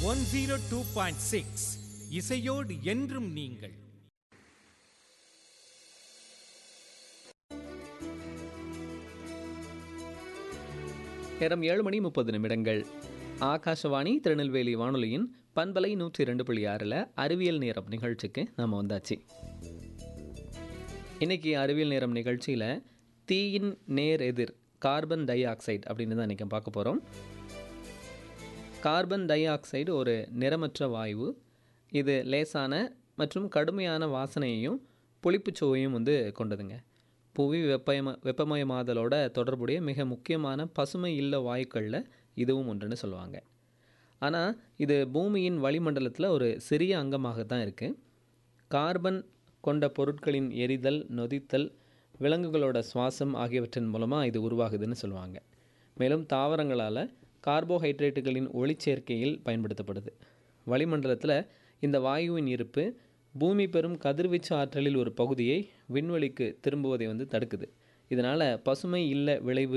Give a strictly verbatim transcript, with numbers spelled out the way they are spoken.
One zero two point six இசையோடு என்றும் நீங்கள். நேரம் ஏழு மணி முப்பது நிமிடங்கள். ஆகாஷவாணி திருநெல்வேலி வானொலியின் பண்பலை நூற்றி இரண்டு புள்ளி ஆறில் அறிவியல் நேரம் நிகழ்ச்சிக்கு நாம் வந்தாச்சு. இன்றைக்கி அறிவியல் நேரம் நிகழ்ச்சியில் தீயின் நேர் எதிர் கார்பன் டை ஆக்சைடு அப்படின்னு தான் இன்றைக்கி பார்க்க போகிறோம். கார்பன் டை ஆக்சைடு ஒரு நிறமற்ற வாயு. இது லேசான மற்றும் கடுமையான வாசனையையும் புளிப்புச் சுவையும் வந்து கொண்டதுங்க. புவி வெப்பம வெப்பமயமாதலோட தொடர்புடைய மிக முக்கியமான பசுமை இல்ல வாயுக்களில் இதுவும் ஒன்றுன்னு சொல்லுவாங்க. ஆனால் இது பூமியின் வளிமண்டலத்தில் ஒரு சிறிய அங்கமாக தான் இருக்குது. கார்பன் கொண்ட பொருட்களின் எரிதல், நொதித்தல், விலங்குகளோட சுவாசம் ஆகியவற்றின் மூலமாக இது உருவாகுதுன்னு சொல்லுவாங்க. மேலும் தாவரங்களால் கார்போஹைட்ரேட்டுகளின் ஒளிச்சேர்க்கையில் பயன்படுத்தப்படுது. வளிமண்டலத்தில் இந்த வாயுவின் இருப்பு பூமி பெறும் கதிர்வீச்சு ஆற்றலில் ஒரு பகுதியை விண்வெளிக்கு திரும்புவதை வந்து தடுக்குது. இதனால் பசுமை இல்ல விளைவு